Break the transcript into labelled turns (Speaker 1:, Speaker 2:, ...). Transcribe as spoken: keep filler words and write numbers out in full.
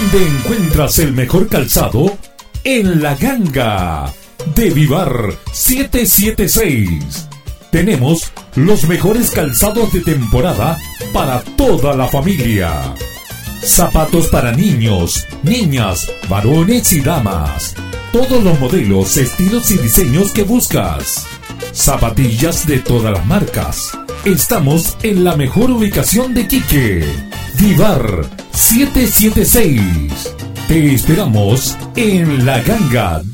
Speaker 1: ¿Dónde encuentras el mejor calzado? En La Ganga de Vivar siete siete seis. Tenemos los mejores calzados de temporada para toda la familia. Zapatos para niños, niñas, varones y damas. Todos los modelos, estilos y diseños que buscas. Zapatillas de todas las marcas. Estamos en la mejor ubicación de Quique. Vivar siete siete seis. Te esperamos en La Ganga